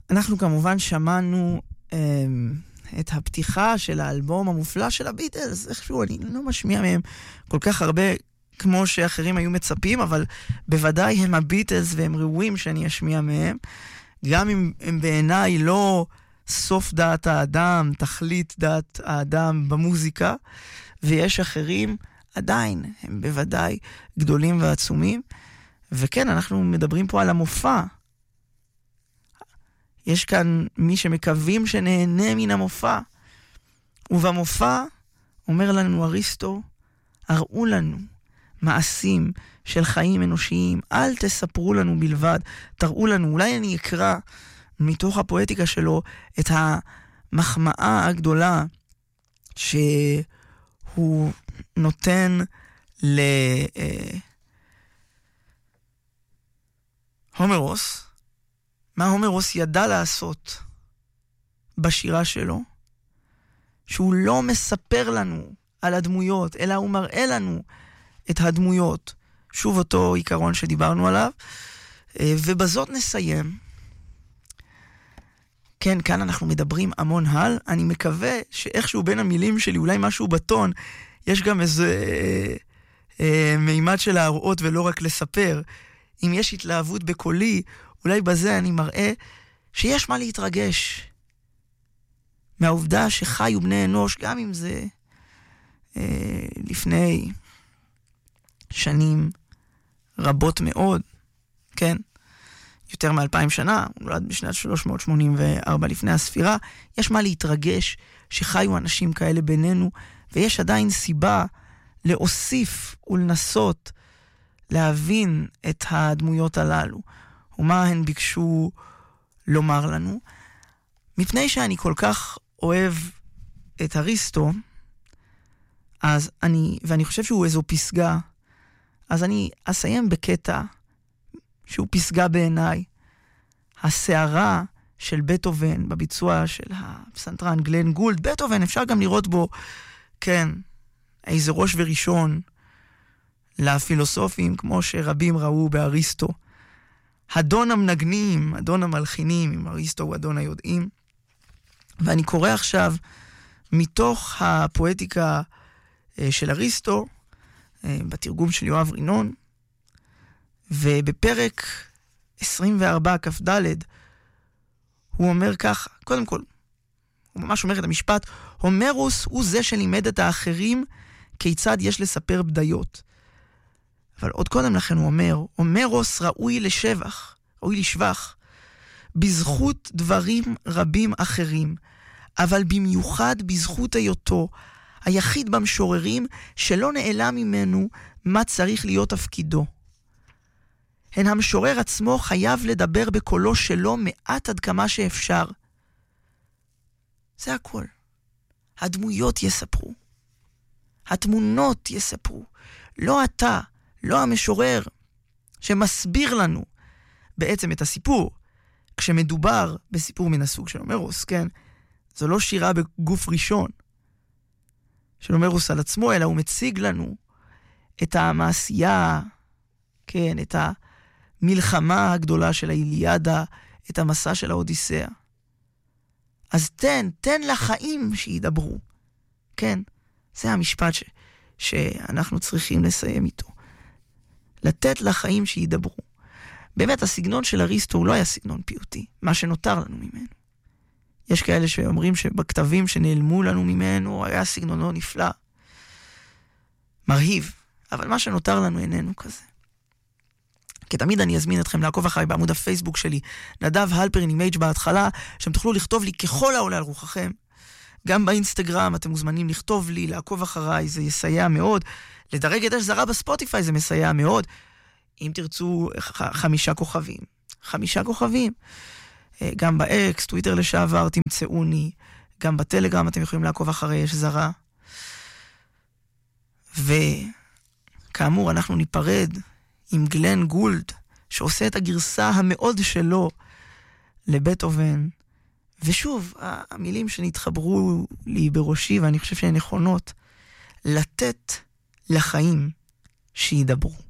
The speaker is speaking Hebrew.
אנחנו כמובן שמענו את הפתיחה של האלבום המופלא של הביטלס. איכשהו אני לא משמיע מהם כל כך הרבה כמו שאחרים היו מצפים, אבל בוודאי הם הביטלס והם ראויים שאני אשמיע מהם. גם אם הם בעיניי לא סוף דעת האדם, תכלית דעת האדם במוזיקה, ויש אחרים עדיין, הם בוודאי גדולים ועצומים. וכן, אנחנו מדברים פה על המופע. יש כאן מי שמקווים שנהנה מן המופע. ובמופע אומר לנו אריסטו, הראו לנו מעשים של חיים אנושיים, אל תספרו לנו בלבד, תראו לנו. אולי אני אקרא מתוך הפואטיקה שלו את המחמאה הגדולה שהוא נותן להומרוס, מה הומרוס ידע לעשות בשירה שלו, שהוא לא מספר לנו על הדמויות, אלא הוא מראה לנו את הדמויות. שוב אותו עיקרון שדיברנו עליו, ובזאת נסיים. כן, כאן אנחנו מדברים המון הל, אני מקווה שאיכשהו בין המילים שלי, אולי משהו בטון, יש גם איזה מימד של להראות ולא רק לספר. אם יש התלהבות בקולי, אולי בזה אני מראה שיש מה להתרגש מהעובדה שחיו בני אנוש, גם אם זה לפני שנים רבות מאוד, כן? יותר מ-2000 שנה, הוא נולד בשנת 384 לפני הספירה, יש מה להתרגש שחיו אנשים כאלה בינינו, ויש עדיין סיבה להוסיף ולנסות להבין את הדמויות הללו, ומה הן ביקשו לומר לנו. מפני שאני כל כך אוהב את אריסטו, ואני חושב שהוא איזו פסגה, אז אני אסיים בקטע שהוא פסגה בעיניי. הסערה של בטהובן בביצוע של הפסנתרן גלן גולד. בטהובן אפשר גם לראות בו, כן, איזה ראש וראשון לפילוסופים, כמו שרבים ראו באריסטו. הדון המנגנים, הדון המלחינים, עם אריסטו הוא הדון היודעים. ואני קורא עכשיו מתוך הפואטיקה של אריסטו, בתרגום של יואב רינון, ובפרק 24 כ"ד הוא אומר ככה, קודם כל, הוא ממש אומר את המשפט, הומרוס הוא זה שלימד את האחרים כיצד יש לספר בדיות. אבל עוד קודם לכן הוא אומר, הומרוס ראוי לשבח, ראוי לשבח, בזכות דברים רבים אחרים, אבל במיוחד בזכות היותו, היחיד במשוררים שלא נעלם ממנו מה צריך להיות תפקידו. הן המשורר עצמו חייב לדבר בקולו שלו מעט עד כמה שאפשר. זה הכל. הדמויות יספרו. התמונות יספרו. לא אתה, לא המשורר, שמסביר לנו בעצם את הסיפור. כשמדובר בסיפור מן הסוג של הומרוס, כן? זו לא שירה בגוף ראשון של הומרוס על עצמו, אלא הוא מציג לנו את המעשייה, כן, את המלחמה הגדולה של האיליאדה, את המסע של האודיסאה. אז תן לחיים שידברו. כן, זה המשפט שאנחנו צריכים לסיים איתו. לתת לחיים שידברו. באמת, הסגנון של אריסטו הוא לא היה סגנון פיוטי, מה שנותר לנו ממנו. יש כאלה שאומרים שבכתבים שנעלמו לנו ממנו היה סגנונו נפלא, מרהיב, אבל מה שנותר לנו איננו כזה. כתמיד אני אזמין אתכם לעקוב אחריי בעמוד הפייסבוק שלי, נדב הלפרין עם H בהתחלה, שם תוכלו לכתוב לי ככל העולה על רוחכם. גם באינסטגרם אתם מוזמנים לכתוב לי, לעקוב אחריי, זה יסייע מאוד. לדרג את השזרה בספוטיפיי זה מסייע מאוד. אם תרצו 5 כוכבים, 5 כוכבים. גם באקס, טוויטר לשעבר, תמצאוני. גם בטלגרם אתם יכולים לעקוב אחרי השזרה. וכאמור, אנחנו ניפרד עם גלן גולד, שעושה את הגרסה המאוד שלו לבטהובן. ושוב, המילים שנתחברו לי בראשי, ואני חושב שהן נכונות, לתת לחיים שידברו.